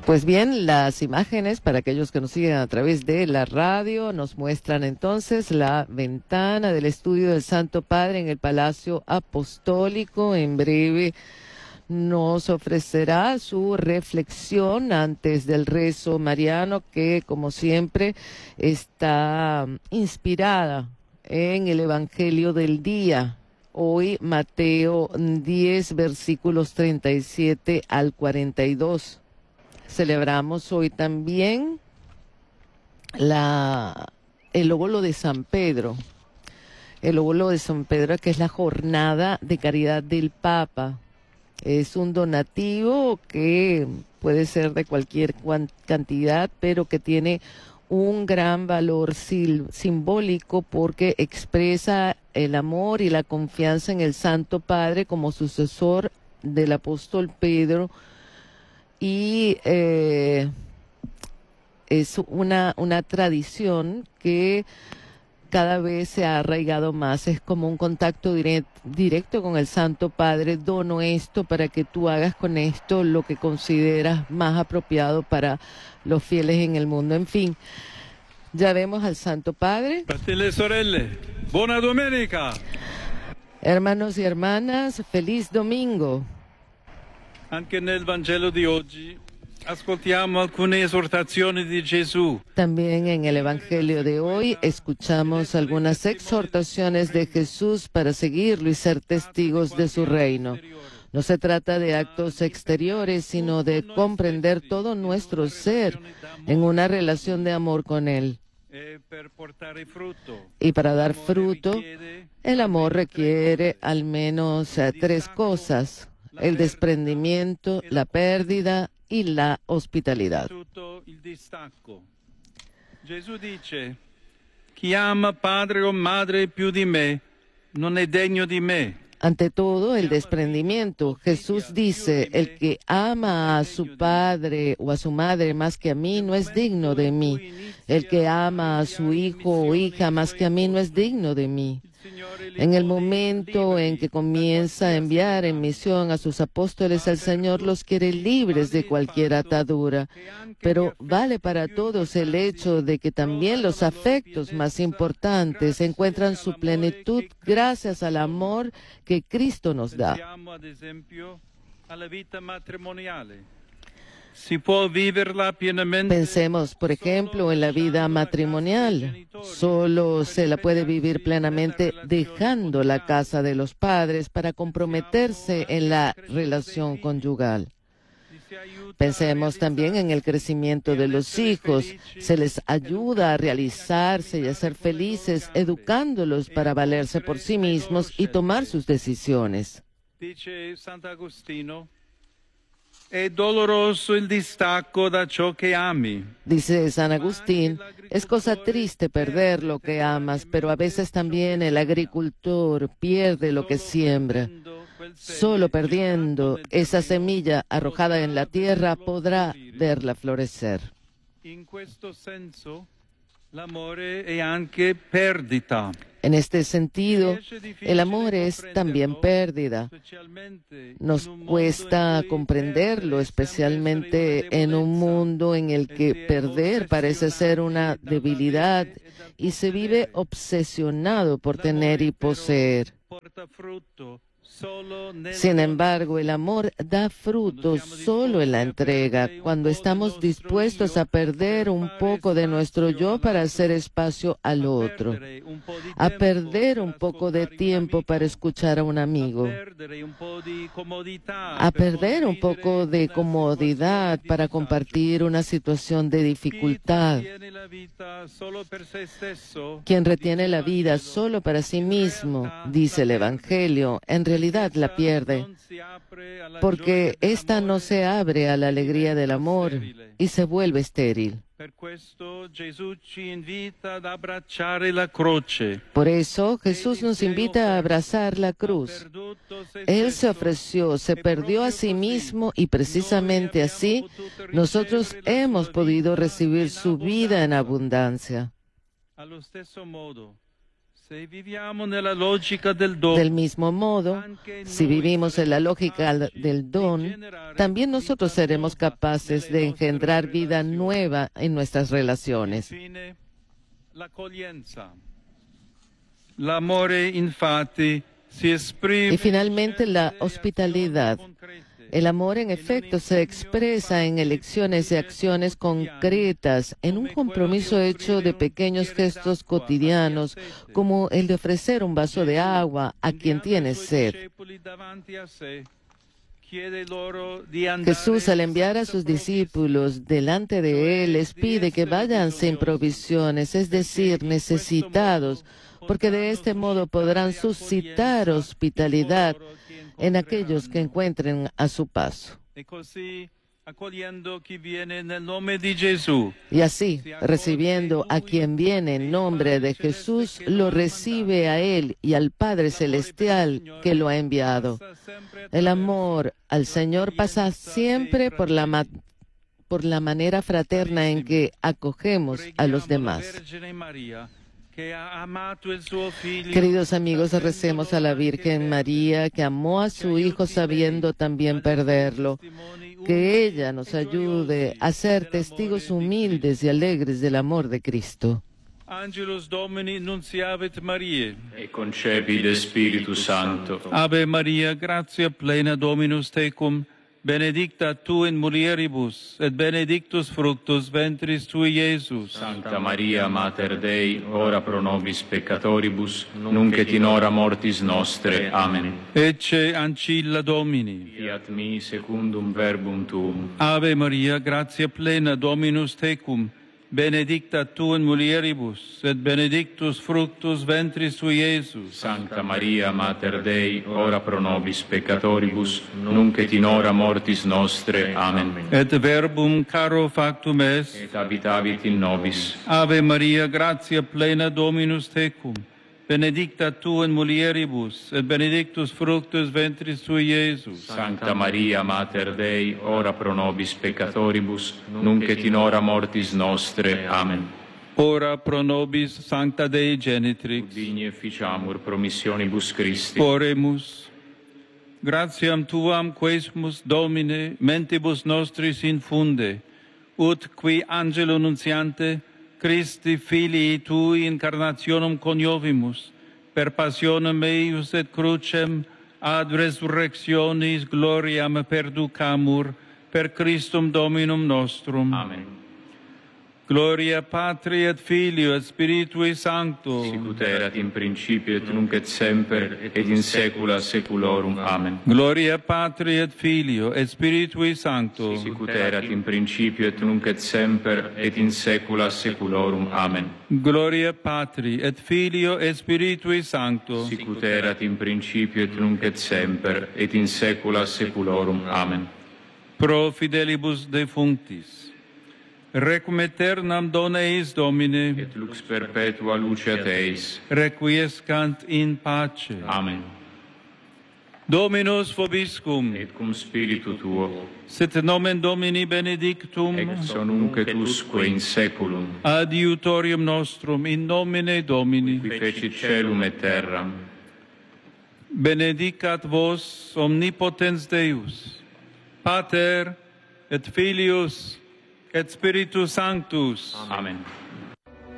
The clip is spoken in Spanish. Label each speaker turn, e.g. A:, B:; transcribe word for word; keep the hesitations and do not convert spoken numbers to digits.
A: Pues bien, las imágenes para aquellos que nos siguen a través de la radio nos muestran entonces la ventana del estudio del Santo Padre en el Palacio Apostólico. En breve nos ofrecerá su reflexión antes del rezo mariano, que como siempre está inspirada en el Evangelio del día. Hoy Mateo diez, versículos treinta y siete al cuarenta y dos. Celebramos hoy también la, el óbolo de San Pedro. El óbolo de San Pedro, que es la jornada de caridad del Papa. Es un donativo que puede ser de cualquier cantidad, pero que tiene un gran valor simbólico porque expresa el amor y la confianza en el Santo Padre como sucesor del apóstol Pedro. Y eh, es una, una tradición que cada vez se ha arraigado más. Es como un contacto direct, directo con el Santo Padre. Dono esto para que tú hagas con esto lo que consideras más apropiado para los fieles en el mundo. En fin, ya vemos al Santo Padre.
B: Fratelli e sorelle, buona domenica.
A: Hermanos y hermanas, feliz domingo.
B: Anche nel Vangelo di oggi ascoltiamo alcune esortazioni di Gesù.
A: También en el Evangelio de hoy escuchamos algunas exhortaciones de Jesús para seguirlo y ser testigos de su reino. No se trata de actos exteriores, sino de comprender todo nuestro ser en una relación de amor con Él. Y para dar fruto, el amor requiere al menos eh, tres cosas: el desprendimiento, la pérdida y la hospitalidad.
B: Gesù dice: chi ama padre o madre più di me non è degno di me.
A: Ante todo, el desprendimiento. Jesús dice: el que ama a su padre o a su madre más que a mí no es digno de mí. El que ama a su hijo o hija más que a mí no es digno de mí. En el momento en que comienza a enviar en misión a sus apóstoles, el Señor los quiere libres de cualquier atadura. Pero vale para todos el hecho de que también los afectos más importantes encuentran su plenitud gracias al amor que Cristo nos da. Pensemos, por ejemplo, en la vida matrimonial. Solo se la puede vivir plenamente dejando la casa de los padres para comprometerse en la relación conyugal. Pensemos también en el crecimiento de los hijos. Se les ayuda a realizarse y a ser felices, educándolos para valerse por sí mismos y tomar sus decisiones.
B: Dice Sant'Agostino: è doloroso il distacco da ciò che ami.
A: Dice San Agustín, es cosa triste perder lo que amas, pero a veces también el agricultor pierde lo que siembra. Solo perdiendo esa semilla arrojada en la tierra podrá verla florecer.
B: In questo senso, l'amore è anche perdita.
A: En este sentido, el amor es también pérdida. Nos cuesta comprenderlo, especialmente en un mundo en el que perder parece ser una debilidad y se vive obsesionado por tener y poseer. Sin embargo, el amor da frutos solo en la entrega, cuando estamos dispuestos a perder un poco de nuestro yo para hacer espacio al otro, a perder un poco de tiempo para escuchar a un amigo, a perder un poco de comodidad para compartir una situación de dificultad. Quien retiene la vida solo para sí mismo, dice el Evangelio, en realidad la pierde, porque ésta no se abre a la alegría del amor y se vuelve estéril. Por eso Jesús nos invita a abrazar la cruz. Él se ofreció, se perdió a sí mismo y precisamente así nosotros hemos podido recibir su vida en abundancia.
B: Se viviamo nella logica del dono,
A: Del mismo modo, si vivimos en la lógica del don, también nosotros seremos capaces de engendrar vida nueva en nuestras relaciones.
B: infine, l'accoglienza. L'amore, infatti, si esprime
A: Y finalmente, la hospitalidad. El amor, en efecto, se expresa en elecciones y acciones concretas, en un compromiso hecho de pequeños gestos cotidianos, como el de ofrecer un vaso de agua a quien tiene sed. Jesús, al enviar a sus discípulos delante de Él, les pide que vayan sin provisiones, es decir, necesitados, porque de este modo podrán suscitar hospitalidad en aquellos que encuentren a su paso. Y así, recibiendo a quien viene en nombre de Jesús, lo recibe a Él y al Padre Celestial que lo ha enviado. El amor al Señor pasa siempre por la, ma- por la manera fraterna en que acogemos a los demás. Queridos amigos, recemos a la Virgen María, que amó a su Hijo sabiendo también perderlo. Que ella nos ayude a ser testigos humildes y alegres del amor de Cristo.
B: Angelus Domini nunciavit Mariae.
C: E concepit Spiritus Sancto.
B: Ave Maria, gratia plena Dominus tecum, benedicta tu in mulieribus, et benedictus fructus ventris tui, Iesus.
C: Sancta Maria, Mater Dei, ora pro nobis peccatoribus, nunc et in hora mortis nostre. Amen.
B: Ecce ancilla Domini.
C: Fiat mi secundum verbum tuum.
B: Ave Maria, gratia plena Dominus tecum, benedicta tu in mulieribus, et benedictus fructus ventris tui, Iesus.
C: Sancta Maria, Mater Dei, ora pro nobis peccatoribus, nunc et in hora mortis nostre. Amen.
B: Et verbum caro factum est.
C: Et habitavit in nobis.
B: Ave Maria, gratia plena Dominus tecum, benedicta tu in mulieribus, et benedictus fructus ventris tui, Iesus.
C: Sancta Maria, Mater Dei, ora pro nobis peccatoribus, nunc et in hora mortis nostre. Amen.
B: Ora pro nobis Sancta Dei Genitrix.
C: Digni efficiamur promissionibus Christi.
B: Oremus. Gratiam tuam quesumus, Domine, mentibus nostris infunde, ut qui angelo nuntiante Christi filii tui incarnationem coniovimus, per passionem eius et crucem ad resurrectionis gloriam perducamur, per Christum Dominum nostrum.
C: Amen.
B: Gloria Patri et Filio et Spiritui Sancto.
C: Sicut erat in principio et nunc et semper et in saecula saeculorum. Amen.
B: Gloria Patri et Filio et Spiritui Sancto.
C: Sicut erat in principio et nunc et semper et in saecula saeculorum. Amen.
B: Gloria Patri et Filio et Spiritui Sancto.
C: Sicut erat in principio et nunc et semper et in saecula saeculorum. Amen.
B: Pro fidelibus defunctis. Requiem aeternam dona eis, Domine.
C: Et lux perpetua luceat eis.
B: Requiescant in pace.
C: Amen.
B: Dominus vobiscum.
C: Et cum spiritu tuo.
B: Sit nomen Domini benedictum.
C: Ex nunc et usque in saeculum.
B: Adiutorium nostrum in nomine Domini.
C: Qui fecit caelum et terram.
B: Benedicat vos omnipotens Deus, Pater et Filius et Spiritus Sanctus.
C: Amen.